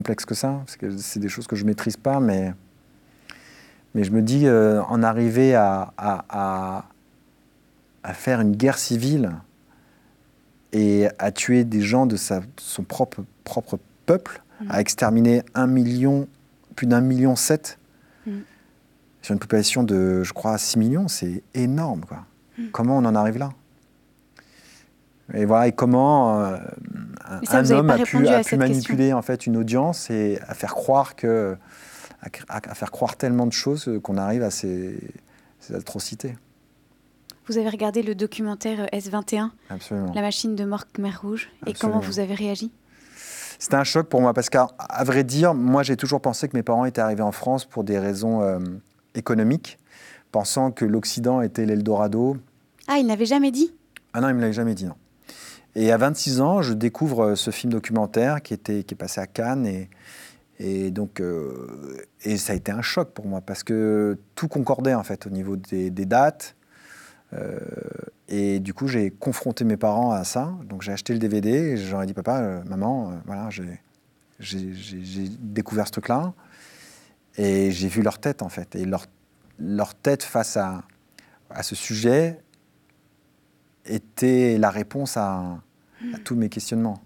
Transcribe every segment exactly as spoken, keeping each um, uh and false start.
complexe que ça, parce que c'est des choses que je ne maîtrise pas, mais, mais je me dis, euh, en arriver à, à, à, à faire une guerre civile et à tuer des gens de, sa, de son propre, propre peuple, mmh. à exterminer un million, plus d'un million sept, mmh. sur une population de, je crois, six millions, c'est énorme, quoi. Mmh. Comment on en arrive là? Et voilà, et comment euh, ça, un homme a pu, a pu manipuler en fait, une audience et à faire croire que, à, à faire croire tellement de choses qu'on arrive à ces, ces atrocités. Vous avez regardé le documentaire S vingt et un, Absolument. La machine de Mork Mer Rouge, et Absolument. comment vous avez réagi? C'était un choc pour moi, parce qu'à à vrai dire, moi j'ai toujours pensé que mes parents étaient arrivés en France pour des raisons euh, économiques, pensant que l'Occident était l'Eldorado. Ah, il n'avait jamais dit? Ah non, il ne me l'avait jamais dit, non. Et à vingt-six ans, je découvre ce film documentaire qui, était, qui est passé à Cannes. Et, et, donc, euh, et ça a été un choc pour moi parce que tout concordait en fait au niveau des, des dates. Euh, et du coup, j'ai confronté mes parents à ça. Donc j'ai acheté le D V D et j'aurais dit, papa, euh, maman, euh, voilà, j'ai, j'ai, j'ai, j'ai découvert ce truc-là. Et j'ai vu leur tête en fait. Et leur, leur tête face à, à ce sujet était la réponse à, à tous mes questionnements.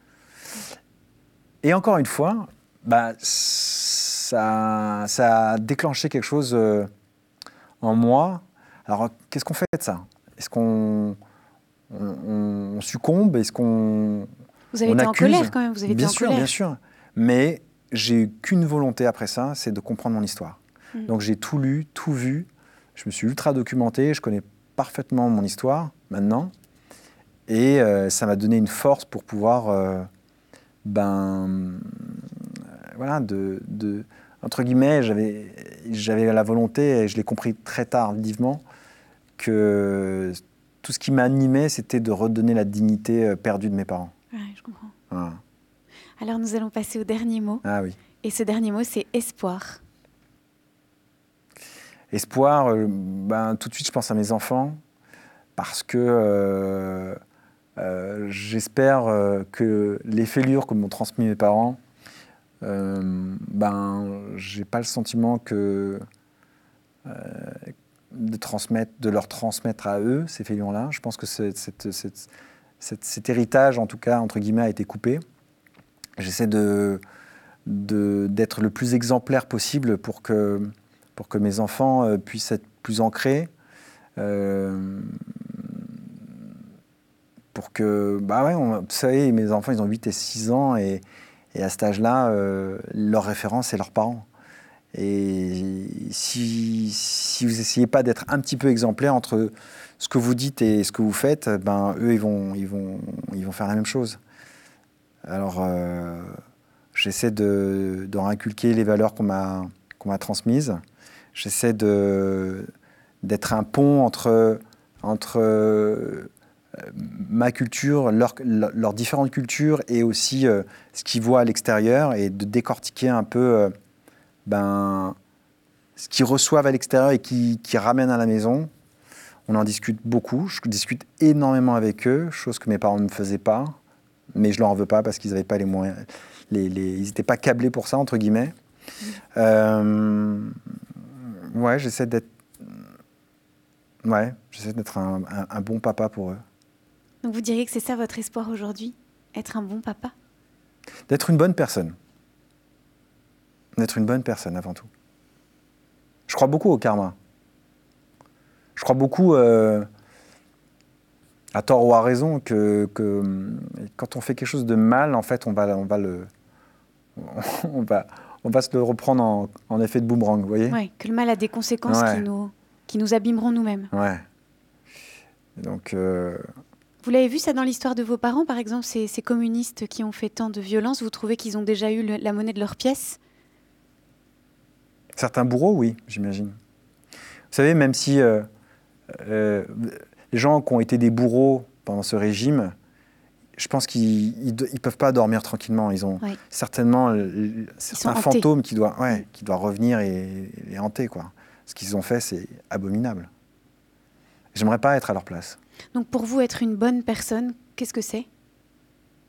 Et encore une fois, bah, ça, ça a déclenché quelque chose euh, en moi. Alors, qu'est-ce qu'on fait de ça? Est-ce qu'on on, on succombe? Est-ce qu'on Vous avez on été accuse? en colère quand même, vous avez bien été en sûr, colère. Bien sûr, mais j'ai eu qu'une volonté après ça, c'est de comprendre mon histoire. Mmh. Donc j'ai tout lu, tout vu, je me suis ultra documenté, je connais parfaitement mon histoire maintenant, et euh, ça m'a donné une force pour pouvoir... Euh, ben, voilà, de, de, entre guillemets, j'avais, j'avais la volonté, et je l'ai compris très tardivement, que tout ce qui m'animait, c'était de redonner la dignité perdue de mes parents. Ouais, je comprends. Voilà. Alors nous allons passer au dernier mot. Ah oui. Et ce dernier mot, c'est espoir. Espoir, euh, ben, tout de suite, je pense à mes enfants, parce que euh, euh, j'espère euh, que les fêlures que m'ont transmis mes parents, Euh, ben, j'ai pas le sentiment que euh, de transmettre, de leur transmettre à eux ces fêlures-là. Je pense que cette, cette, cette, cette, cet héritage, en tout cas entre guillemets, a été coupé. J'essaie de, de d'être le plus exemplaire possible pour que pour que mes enfants euh, puissent être plus ancrés. Euh, pour que, bah ouais, on, vous savez, mes enfants, ils ont huit et six ans et Et à cet âge-là, euh, leur référence, c'est leurs parents. Et si, si vous n'essayez pas d'être un petit peu exemplaire entre ce que vous dites et ce que vous faites, ben, eux, ils vont, ils vont, ils vont faire la même chose. Alors, euh, j'essaie de, de inculquer les valeurs qu'on m'a, qu'on m'a transmises. J'essaie de, d'être un pont entre... entre ma culture, leurs leur différentes cultures et aussi euh, ce qu'ils voient à l'extérieur et de décortiquer un peu euh, ben, ce qu'ils reçoivent à l'extérieur et qui, qui ramènent à la maison. On en discute beaucoup, je discute énormément avec eux, chose que mes parents ne faisaient pas, mais je ne leur en veux pas parce qu'ils n'avaient pas les moyens, les, les, ils n'étaient pas câblés pour ça, entre guillemets. Mmh. Euh, ouais, j'essaie d'être, ouais, j'essaie d'être un, un, un bon papa pour eux. Donc vous diriez que c'est ça votre espoir aujourd'hui, être un bon papa? D'être une bonne personne. D'être une bonne personne avant tout. Je crois beaucoup au karma. Je crois beaucoup, euh, à tort ou à raison, que, que quand on fait quelque chose de mal, en fait, on va, on va, le, on va, on va se le reprendre en, en effet de boomerang, vous voyez? Oui, que le mal a des conséquences ouais. qui, nous, qui nous abîmeront nous-mêmes. Ouais. Donc... Euh, Vous l'avez vu ça dans l'histoire de vos parents, par exemple, ces, ces communistes qui ont fait tant de violence, vous trouvez qu'ils ont déjà eu le, la monnaie de leurs pièces? Certains bourreaux, oui, j'imagine. Vous savez, même si euh, euh, les gens qui ont été des bourreaux pendant ce régime, je pense qu'ils ne peuvent pas dormir tranquillement. Ils ont oui. certainement euh, certains fantômes qui doivent, ouais, mmh. qui doivent revenir et les hanter, quoi. Ce qu'ils ont fait, c'est abominable. J'aimerais pas être à leur place. Donc pour vous, être une bonne personne, qu'est-ce que c'est?